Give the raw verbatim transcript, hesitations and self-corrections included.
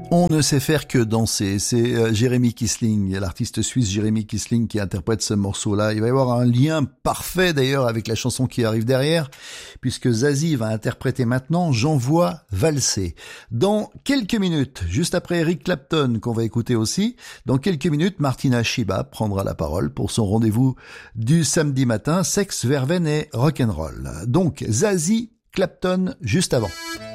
On ne sait faire que danser. C'est euh, Jérémy Kissling, l'artiste suisse Jérémy Kissling qui interprète ce morceau-là. Il va y avoir un lien parfait d'ailleurs avec la chanson qui arrive derrière, puisque Zazie va interpréter maintenant J'envoie valser. Dans quelques minutes, juste après Eric Clapton qu'on va écouter aussi, dans quelques minutes, Martina Shiba prendra la parole pour son rendez-vous du samedi matin, sexe, verveine et rock'n'roll. Donc Zazie, Clapton juste avant.